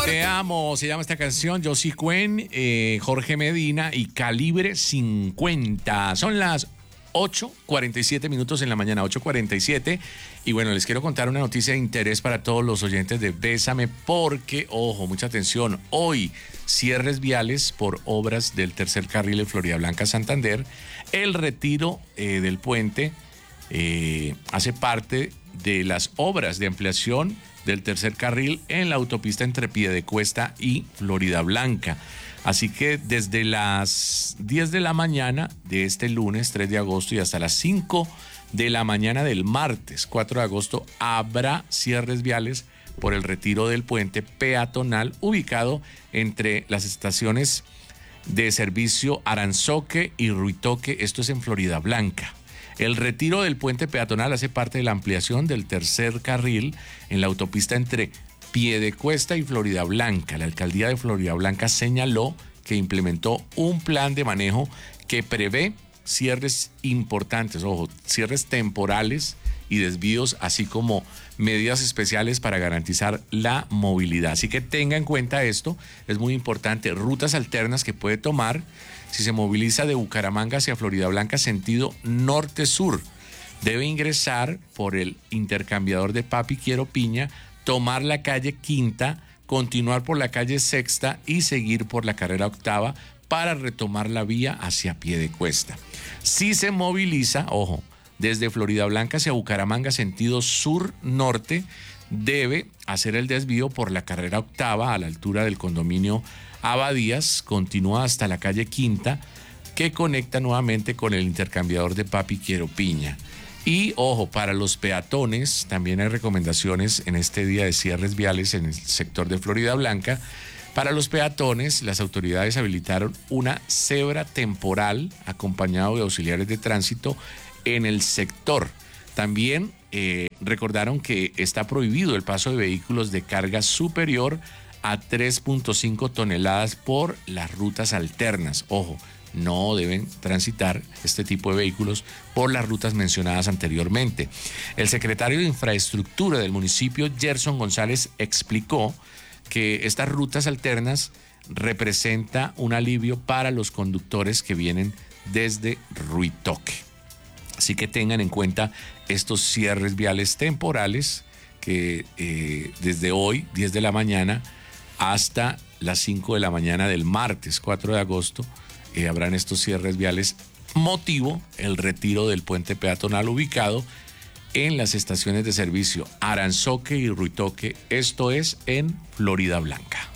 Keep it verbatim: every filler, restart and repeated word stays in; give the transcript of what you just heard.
Te amo, se llama esta canción, Josie Cuen, eh, Jorge Medina y Calibre cincuenta. Son las ocho cuarenta y siete minutos en la mañana, ocho cuarenta y siete. Y bueno, les quiero contar una noticia de interés para todos los oyentes de Bésame, porque, ojo, mucha atención, hoy cierres viales por obras del tercer carril de Florida Blanca Santander. El retiro eh, del puente eh, hace parte de las obras de ampliación del tercer carril en la autopista entre Piedecuesta y Florida Blanca. Así que desde las diez de la mañana de este lunes tres de agosto y hasta las cinco de la mañana del martes cuatro de agosto habrá cierres viales por el retiro del puente peatonal ubicado entre las estaciones de servicio Aranzoque y Ruitoque, esto es en Florida Blanca. El retiro del puente peatonal hace parte de la ampliación del tercer carril en la autopista entre Piedecuesta y Florida Blanca. La alcaldía de Florida Blanca señaló que implementó un plan de manejo que prevé cierres importantes, ojo, cierres temporales y desvíos, así como medidas especiales para garantizar la movilidad. Así que tenga en cuenta esto, es muy importante, rutas alternas que puede tomar si se moviliza de Bucaramanga hacia Florida Blanca sentido norte-sur. Debe ingresar por el intercambiador de Papi Quiero Piña, tomar la calle Quinta, continuar por la calle Sexta y seguir por la carrera Octava para retomar la vía hacia Piedecuesta. Si se moviliza, ojo, desde Florida Blanca hacia Bucaramanga sentido sur-norte, debe hacer el desvío por la carrera Octava a la altura del condominio Abadías, continúa hasta la calle Quinta, que conecta nuevamente con el intercambiador de Papi Quiero Piña. Y ojo, para los peatones también hay recomendaciones en este día de cierres viales en el sector de Florida Blanca. Para los peatones, las autoridades habilitaron una cebra temporal acompañado de auxiliares de tránsito en el sector. También eh, recordaron que está prohibido el paso de vehículos de carga superior a tres punto cinco toneladas por las rutas alternas. Ojo, no deben transitar este tipo de vehículos por las rutas mencionadas anteriormente. El secretario de Infraestructura del municipio, Gerson González, explicó que estas rutas alternas representa un alivio para los conductores que vienen desde Ruitoque. Así que tengan en cuenta estos cierres viales temporales que eh, desde hoy, diez de la mañana, hasta las cinco de la mañana del martes cuatro de agosto, eh, habrán estos cierres viales. Motivo, el retiro del puente peatonal ubicado en las estaciones de servicio Aranzoque y Ruitoque, esto es en Florida Blanca.